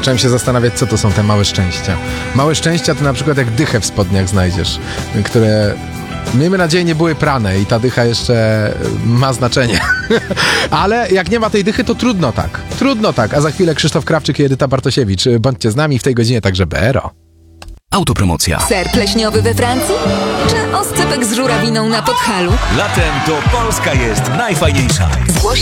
Zacząłem się zastanawiać, co to są te małe szczęścia. Małe szczęścia to na przykład jak dychę w spodniach znajdziesz, które... Miejmy nadzieję, nie były prane i ta dycha jeszcze ma znaczenie. Ale jak nie ma tej dychy, to trudno tak. Trudno tak. A za chwilę Krzysztof Krawczyk i Edyta Bartosiewicz. Bądźcie z nami w tej godzinie także BRO. Autopromocja. Ser pleśniowy we Francji? Czy oscypek z żurawiną na Podhalu? Latem to Polska jest najfajniejsza. Zgłoś